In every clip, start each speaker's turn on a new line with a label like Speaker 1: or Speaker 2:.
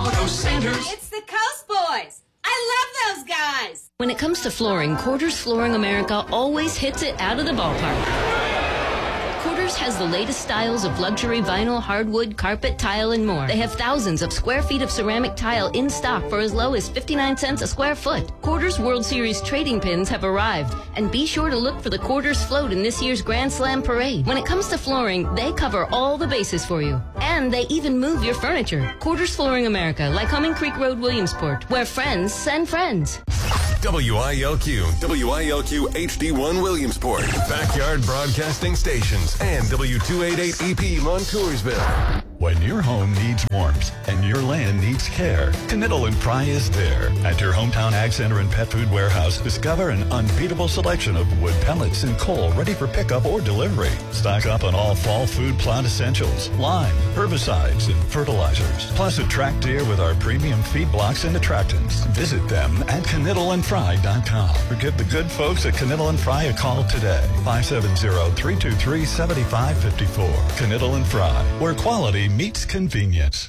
Speaker 1: Auto Centers.
Speaker 2: It's the Coast Boys. I love those guys.
Speaker 3: When it comes to flooring, Quarters Flooring America always hits it out of the ballpark. Quarters has the latest styles of luxury vinyl, hardwood, carpet, tile, and more. They have thousands of square feet of ceramic tile in stock for as low as 59 cents a square foot. Quarters World Series trading pins have arrived, and be sure to look for the Quarters float in this year's Grand Slam parade. When it comes to flooring, they cover all the bases for you. And they even move your furniture. Quarters Flooring America, Lycoming Creek Road, Williamsport, where friends send friends.
Speaker 4: WILQ HD1 Williamsport, Backyard Broadcasting Stations, and W288EP Montoursville.
Speaker 5: When your home needs warmth and your land needs care, Knittel and Fry is there. At your hometown Ag Center and Pet Food Warehouse, discover an unbeatable selection of wood pellets and coal ready for pickup or delivery. Stock up on all fall food plot essentials, lime, herbicides, and fertilizers. Plus attract deer with our premium feed blocks and attractants. Visit them at KnittelAndFry.com or give the good folks at Knittel and Fry a call today. 570-323-7554. Knittel and Fry, where quality meets convenience.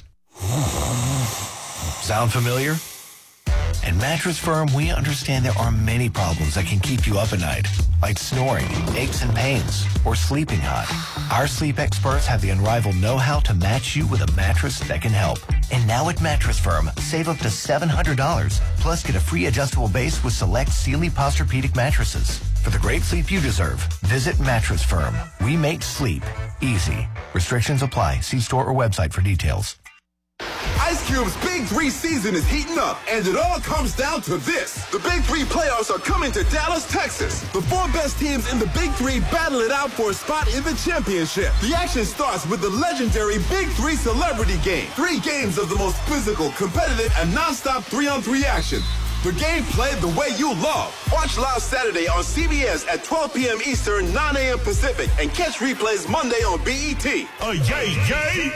Speaker 6: Sound familiar? At Mattress Firm, we understand there are many problems that can keep you up at night, like snoring, aches and pains, or sleeping hot. Our sleep experts have the unrivaled know-how to match you with a mattress that can help. And now at Mattress Firm, save up to $700, plus get a free adjustable base with select Sealy Posturepedic mattresses. For the great sleep you deserve, visit Mattress Firm. We make sleep easy. Restrictions apply. See store or website for details.
Speaker 7: Ice Cube's Big 3 season is heating up, and it all comes down to this. The Big 3 playoffs are coming to Dallas, Texas. The 4 best teams in the Big 3 battle it out for a spot in the championship. The action starts with the legendary Big 3 Celebrity Game. 3 games of the most physical, competitive, and nonstop 3-on-3 action. The game played the way you love. Watch live Saturday on CBS at 12 p.m. Eastern, 9 a.m. Pacific, and catch replays Monday on BET.
Speaker 8: Yay!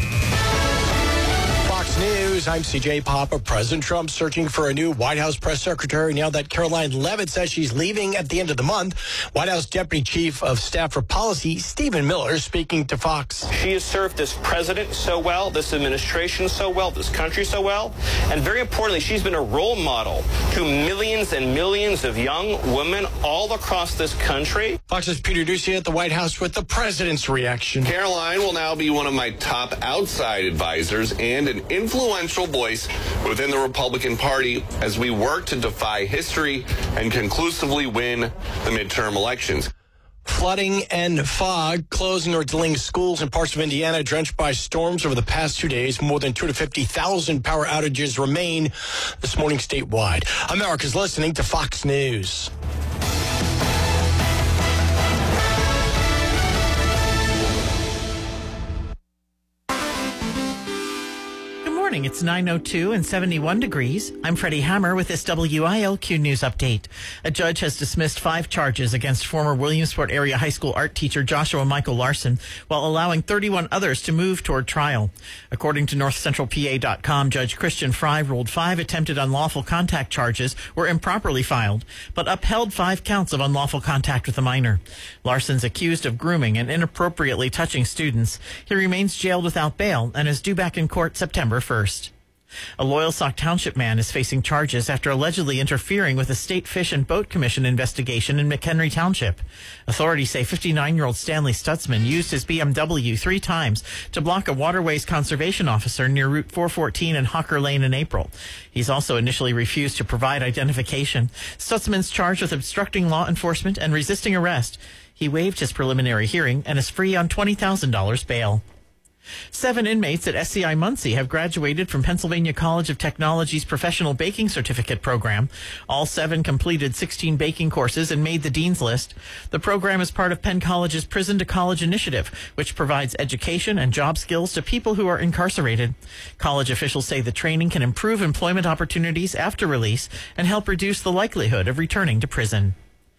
Speaker 8: Fox News, I'm CJ Papa. President Trump searching for a new White House press secretary now that Caroline Leavitt says she's leaving at the end of the month. White House Deputy Chief of Staff for Policy, Stephen Miller, speaking to Fox.
Speaker 9: She has served this president so well, this administration so well, this country so well, and very importantly, she's been a role model to millions and millions of young women all across this country.
Speaker 8: Fox's Peter Ducey at the White House with the president's reaction.
Speaker 10: Caroline will now be one of my top outside advisors and an influential voice within the Republican Party as we work to defy history and conclusively win the midterm elections.
Speaker 8: Flooding and fog closing or delaying schools in parts of Indiana drenched by storms over the past 2 days. More than 250,000 power outages remain this morning statewide. America's listening to Fox News.
Speaker 11: It's 9:02 and 71 degrees. I'm Freddie Hammer with this WILQ News Update. A judge has dismissed 5 charges against former Williamsport area high school art teacher Joshua Michael Larson, while allowing 31 others to move toward trial. According to NorthCentralPA.com, Judge Christian Fry ruled 5 attempted unlawful contact charges were improperly filed, but upheld 5 counts of unlawful contact with a minor. Larson's accused of grooming and inappropriately touching students. He remains jailed without bail and is due back in court September 1st. A Loyalsock Township man is facing charges after allegedly interfering with a State Fish and Boat Commission investigation in McHenry Township. Authorities say 59-year-old Stanley Stutzman used his BMW 3 times to block a waterways conservation officer near Route 414 and Hawker Lane in April. He's also initially refused to provide identification. Stutzman's charged with obstructing law enforcement and resisting arrest. He waived his preliminary hearing and is free on $20,000 bail. 7 inmates at SCI Muncie have graduated from Pennsylvania College of Technology's Professional Baking Certificate program. All 7 completed 16 baking courses and made the Dean's List. The program is part of Penn College's Prison to College initiative, which provides education and job skills to people who are incarcerated. College officials say the training can improve employment opportunities after release and help reduce the likelihood of returning to prison.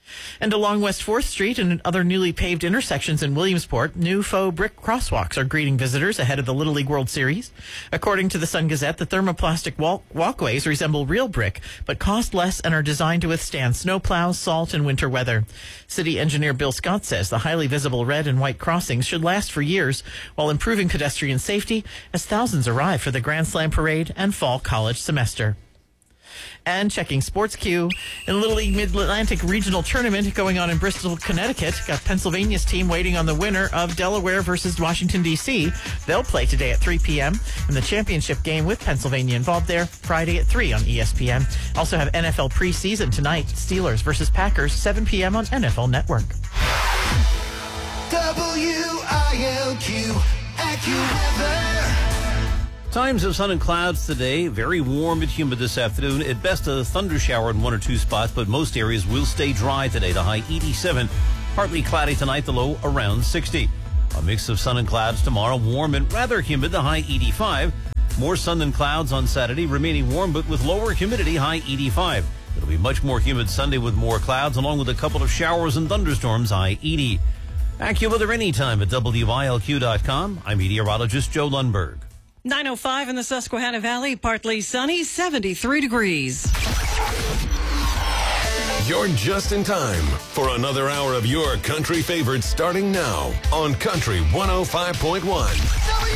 Speaker 11: And along West 4th Street and other newly paved intersections in Williamsport, new faux brick crosswalks are greeting visitors ahead of the Little League World Series. According to the Sun Gazette, the thermoplastic walkways resemble real brick, but cost less and are designed to withstand snowplows, salt, and winter weather. City engineer Bill Scott says the highly visible red and white crossings should last for years while improving pedestrian safety as thousands arrive for the Grand Slam Parade and fall college semester. And checking Sports Q, in the Little League Mid-Atlantic Regional Tournament going on in Bristol, Connecticut, got Pennsylvania's team waiting on the winner of Delaware versus Washington, D.C. They'll play today at 3 p.m. in the championship game with Pennsylvania involved there Friday at 3 on ESPN. Also have NFL preseason tonight, Steelers versus Packers, 7 p.m. on NFL Network.
Speaker 1: WILQ AccuWeather.
Speaker 12: Times of sun and clouds today. Very warm and humid this afternoon. At best, a thunder shower in one or two spots, but most areas will stay dry today. The high 87. Partly cloudy tonight, the low around 60. A mix of sun and clouds tomorrow. Warm and rather humid, the high 85. More sun than clouds on Saturday, remaining warm but with lower humidity, high 85. It'll be much more humid Sunday with more clouds, along with a couple of showers and thunderstorms, high 80. AccuWeather anytime at WILQ.com. I'm meteorologist Joe Lundberg.
Speaker 13: 9:05 in the Susquehanna Valley, partly sunny, 73 degrees.
Speaker 4: You're just in time for another hour of your country favorites starting now on Country 105.1.